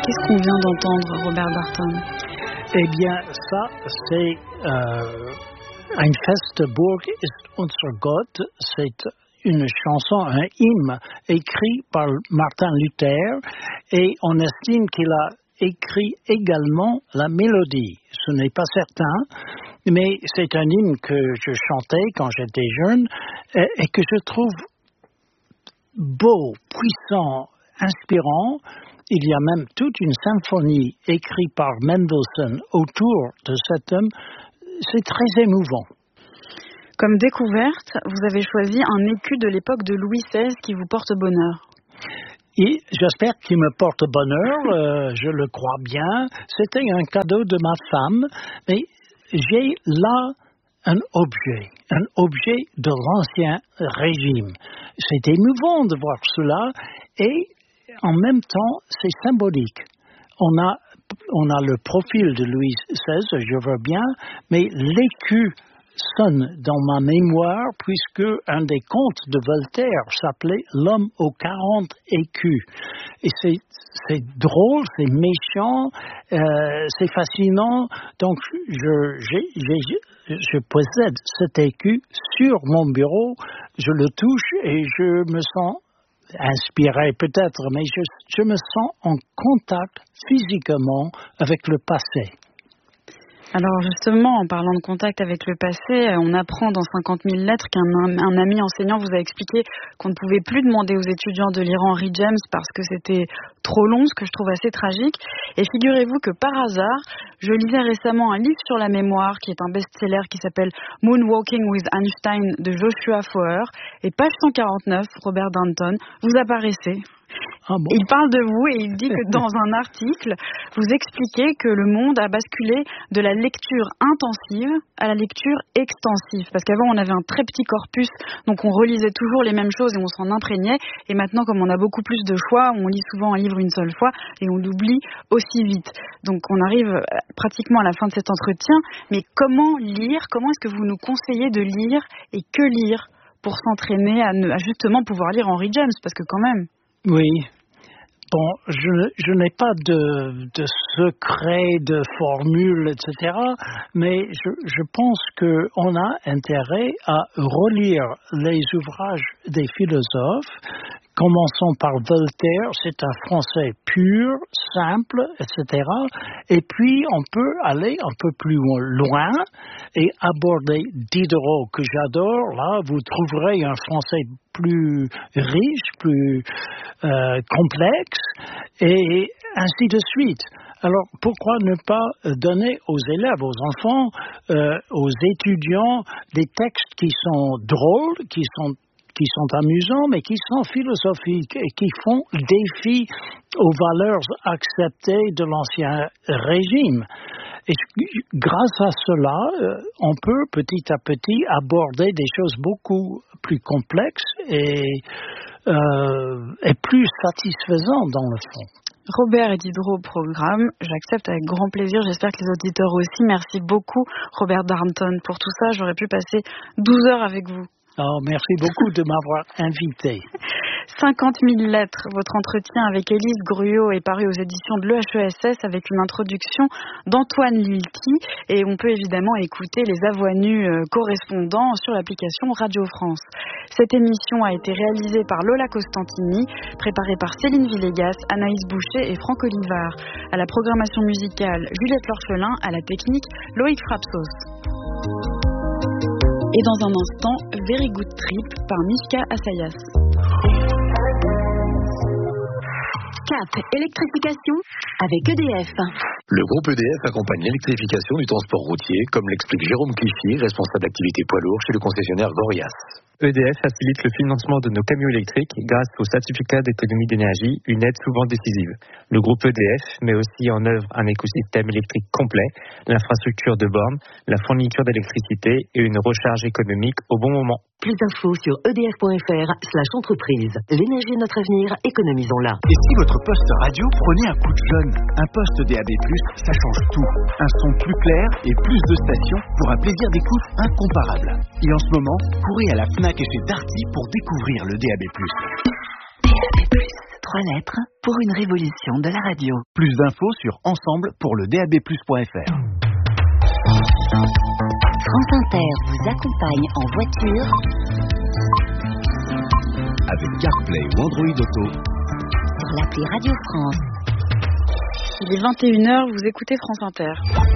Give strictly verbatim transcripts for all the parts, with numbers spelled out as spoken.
Qu'est-ce qu'on vient d'entendre, Robert Darnton? Eh bien, ça, c'est euh, Ein feste Burg ist unser Gott. C'est une chanson, un hymne écrit par Martin Luther, et on estime qu'il a écrit également la mélodie. Ce n'est pas certain, mais c'est un hymne que je chantais quand j'étais jeune et, et que je trouve beau, puissant, inspirant. Il y a même toute une symphonie écrite par Mendelssohn autour de cet homme. C'est très émouvant. Comme découverte, vous avez choisi un écu de l'époque de Louis seize qui vous porte bonheur. Et j'espère qu'il me porte bonheur, euh, je le crois bien. C'était un cadeau de ma femme, mais j'ai là un objet, un objet de l'ancien régime. C'est émouvant de voir cela et en même temps, c'est symbolique. On a, on a le profil de Louis seize, je veux bien, mais l'écu sonne dans ma mémoire puisque un des contes de Voltaire s'appelait L'homme aux quarante écus. Et c'est, c'est drôle, c'est méchant, euh, c'est fascinant. Donc, je, j'ai, j'ai, je possède cet écu sur mon bureau, je le touche et je me sens inspiré peut-être, mais je, je me sens en contact physiquement avec le passé. Alors justement, en parlant de contact avec le passé, on apprend dans cinquante mille lettres qu'un un ami enseignant vous a expliqué qu'on ne pouvait plus demander aux étudiants de lire Henry James parce que c'était trop long, ce que je trouve assez tragique. Et figurez-vous que par hasard, je lisais récemment un livre sur la mémoire qui est un best-seller qui s'appelle Moonwalking with Einstein de Joshua Foer. Et page cent quarante-neuf, Robert Darnton, vous apparaissez. Ah bon? Il parle de vous et il dit que dans un article, vous expliquez que le monde a basculé de la lecture intensive à la lecture extensive. Parce qu'avant, on avait un très petit corpus, donc on relisait toujours les mêmes choses et on s'en imprégnait. Et maintenant, comme on a beaucoup plus de choix, on lit souvent un livre une seule fois et on l'oublie aussi vite. Donc on arrive pratiquement à la fin de cet entretien. Mais comment lire? Comment est-ce que vous nous conseillez de lire et que lire pour s'entraîner à, ne, à justement pouvoir lire Henry James? Parce que quand même... Oui. Bon, je, je n'ai pas de, de secret, de formule, et cetera, mais je, je pense qu'on a intérêt à relire les ouvrages des philosophes. Commençons par Voltaire, c'est un français pur, simple, et cetera. Et puis, on peut aller un peu plus loin et aborder Diderot, que j'adore. Là, vous trouverez un français plus riche, plus euh, complexe, et ainsi de suite. Alors, pourquoi ne pas donner aux élèves, aux enfants, euh, aux étudiants, des textes qui sont drôles, qui sont qui sont amusants, mais qui sont philosophiques et qui font défi aux valeurs acceptées de l'ancien régime. Et grâce à cela, on peut petit à petit aborder des choses beaucoup plus complexes et, euh, et plus satisfaisantes dans le fond. Robert et Diderot au programme, j'accepte avec grand plaisir, j'espère que les auditeurs aussi. Merci beaucoup Robert Darnton pour tout ça, j'aurais pu passer douze heures avec vous. Oh, merci beaucoup de m'avoir invité. cinquante mille lettres, votre entretien avec Élise Gruot est paru aux éditions de l'E H E S S avec une introduction d'Antoine Lilti et on peut évidemment écouter les à voix nues correspondants sur l'application Radio France. Cette émission a été réalisée par Lola Costantini, préparée par Céline Villegas, Anaïs Boucher et Franck Olivard. À la programmation musicale, Juliette Lorchelin, à la technique, Loïc Frapsos. Et dans un instant, Very Good Trip par Mishka Assayas. Cap électrification avec E D F. Le groupe E D F accompagne l'électrification du transport routier, comme l'explique Jérôme Clichy, responsable d'activité poids lourd chez le concessionnaire Gorias. E D F facilite le financement de nos camions électriques grâce au certificat d'économie d'énergie, une aide souvent décisive. Le groupe E D F met aussi en œuvre un écosystème électrique complet, l'infrastructure de bornes, la fourniture d'électricité et une recharge économique au bon moment. Plus d'infos sur edf.fr slash entreprise. L'énergie est notre avenir, économisons-la. Et si votre poste radio prenait un coup de jeune? Un poste D A B plus, ça change tout. Un son plus clair et plus de stations pour un plaisir d'écoute incomparable. Et en ce moment, courez à la Fnac et chez Darty pour découvrir le D A B plus. D A B plus. trois lettres pour une révolution de la radio. Plus d'infos sur ensemble pour le D A B plus point F R. France Inter vous accompagne en voiture avec CarPlay ou Android Auto sur l'appli Radio France. Il est vingt et une heures, vous écoutez France Inter.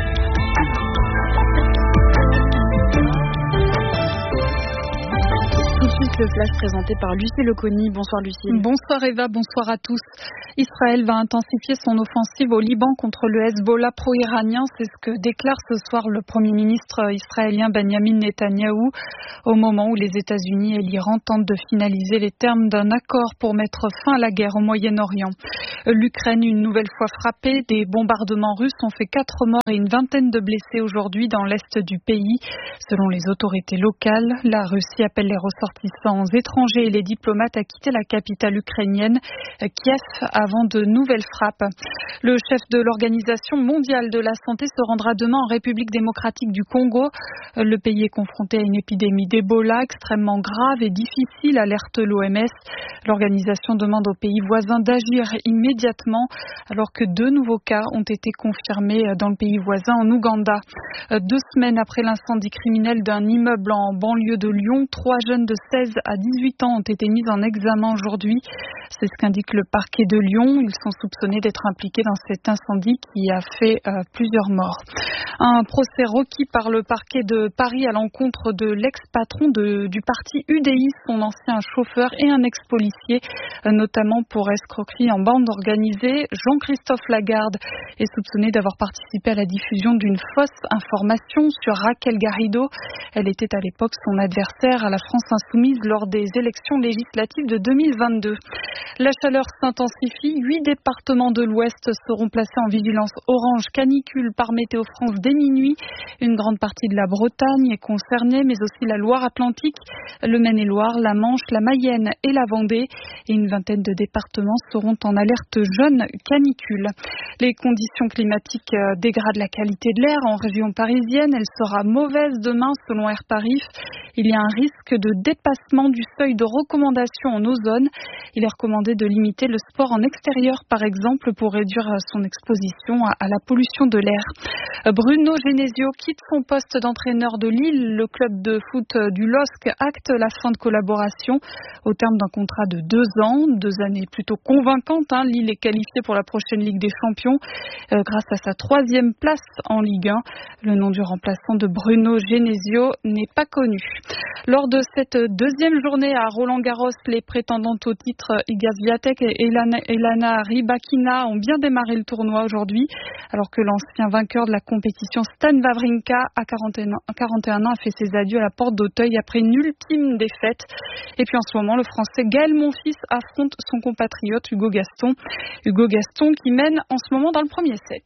Tout de suite, le flash présenté par Lucie Leconi. Bonsoir Lucie. Bonsoir Eva, bonsoir à tous. Israël va intensifier son offensive au Liban contre le Hezbollah pro-iranien. C'est ce que déclare ce soir le Premier ministre israélien Benjamin Netanyahou au moment où les États-Unis et l'Iran tentent de finaliser les termes d'un accord pour mettre fin à la guerre au Moyen-Orient. L'Ukraine, une nouvelle fois frappée, des bombardements russes ont fait quatre morts et une vingtaine de blessés aujourd'hui dans l'est du pays. Selon les autorités locales, la Russie appelle les ressortissants étrangers et les diplomates à quitter la capitale ukrainienne, Kiev, avant de nouvelles frappes. Le chef de l'Organisation mondiale de la santé se rendra demain en République démocratique du Congo. Le pays est confronté à une épidémie d'Ebola extrêmement grave et difficile, alerte l'O M S. L'organisation demande aux pays voisins d'agir immédiatement alors que deux nouveaux cas ont été confirmés dans le pays voisin en Ouganda. Deux semaines après l'incendie criminel d'un immeuble en banlieue de Lyon, trois jeunes de seize à dix-huit ans ont été mis en examen aujourd'hui. C'est ce qu'indique le parquet de Lyon. Ils sont soupçonnés d'être impliqués dans cet incendie qui a fait euh, plusieurs morts. Un procès requis par le parquet de Paris à l'encontre de l'ex-patron de, du parti U D I, son ancien chauffeur et un ex-policier, euh, notamment pour escroquerie en bande organisée. Jean-Christophe Lagarde est soupçonné d'avoir participé à la diffusion d'une fausse information sur Raquel Garrido. Elle était à l'époque son adversaire à la France Insoumise lors des élections législatives de deux mille vingt-deux. La chaleur s'intensifie. Huit départements de l'Ouest seront placés en vigilance orange canicule par Météo France dès minuit. Une grande partie de la Bretagne est concernée, mais aussi la Loire-Atlantique, le Maine-et-Loire, la Manche, la Mayenne et la Vendée. Et une vingtaine de départements seront en alerte jaune canicule. Les conditions climatiques dégradent la qualité de l'air en région parisienne. Elle sera mauvaise demain selon Air Paris. Il y a un risque de dépassement du seuil de recommandation en ozone. Il est recommandé de limiter le sport en extérieur, par exemple, pour réduire son exposition à la pollution de l'air. Bruno Genesio quitte son poste d'entraîneur de Lille. Le club de foot du L O S C acte la fin de collaboration au terme d'un contrat de deux ans, deux années plutôt convaincantes. Hein. Lille est qualifiée pour la prochaine Ligue des Champions euh, grâce à sa troisième place en Ligue un. Le nom du remplaçant de Bruno Genesio n'est pas connu. Lors de cette deuxième journée à Roland-Garros, les prétendantes au titre Iga Swiatek et Elana, Elana Rybakina ont bien démarré le tournoi aujourd'hui, alors que l'ancien vainqueur de la compétition Stan Wawrinka, à quarante et un ans, a fait ses adieux à la porte d'Auteuil après une ultime défaite. Et puis en ce moment, le Français Gaël Monfils affronte son compatriote Hugo Gaston. Hugo Gaston qui mène en ce moment dans le premier set.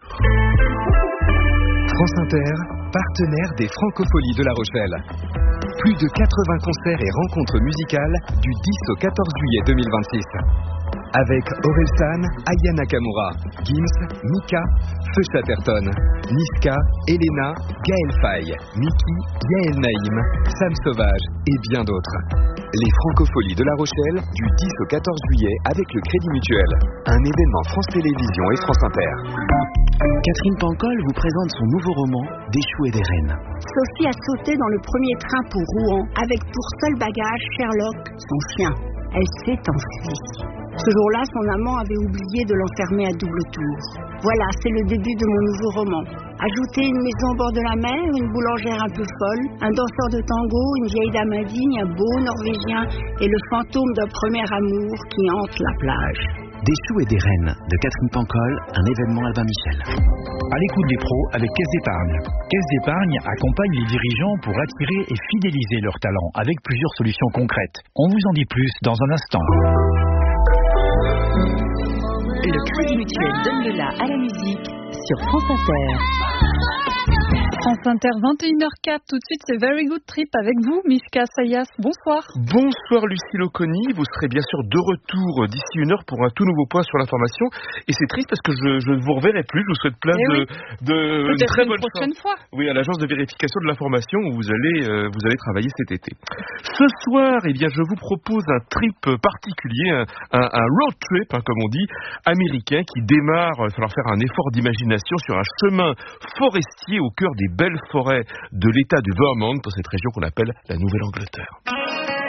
France Inter, partenaire des Francopholies de La Rochelle. Plus de quatre-vingts concerts et rencontres musicales du dix au quatorze juillet deux mille vingt-six. Avec Orelsan, Aya Nakamura, Gims, Mika, Feu Chatterton, Niska, Elena, Gaël Faye, Miki, Yael Naïm, Sam Sauvage et bien d'autres. Les Francopholies de La Rochelle du dix au quatorze juillet avec le Crédit Mutuel. Un événement France Télévisions et France Inter. Catherine Pancol vous présente son nouveau roman Des choux et des reines. Sophie a sauté dans le premier train pour Rouen avec pour seul bagage Sherlock, son chien. Elle s'est enfuie. Ce jour-là, son amant avait oublié de l'enfermer à double tour. Voilà, c'est le début de mon nouveau roman. Ajoutez une maison au bord de la mer, une boulangère un peu folle, un danseur de tango, une vieille dame indigne, un beau Norvégien et le fantôme d'un premier amour qui hante la plage. Des choux et des reines de Catherine Pancol, un événement Albin Michel. À l'écoute des pros avec Caisse d'Épargne. Caisse d'Épargne accompagne les dirigeants pour attirer et fidéliser leurs talents avec plusieurs solutions concrètes. On vous en dit plus dans un instant. Le Crédit Mutuel donne le la à la musique sur France Inter. France Inter, vingt et une heures quatre, tout de suite c'est Very Good Trip avec vous, Mishka Sayas, bonsoir. Bonsoir Lucie Loconi, vous serez bien sûr de retour d'ici une heure pour un tout nouveau point sur l'information. Et c'est triste parce que je, je ne vous reverrai plus, je vous souhaite plein eh de, oui. de Peut-être très une bonne prochaine fois. Oui, à l'agence de vérification de l'information où vous allez, euh, vous allez travailler cet été. Ce soir, eh bien, je vous propose un trip particulier, un, un, un road trip, hein, comme on dit, américain qui démarre, il va falloir faire un effort d'imagination sur un chemin forestier au cœur des belles forêts de l'État du Vermont, dans cette région qu'on appelle la Nouvelle-Angleterre.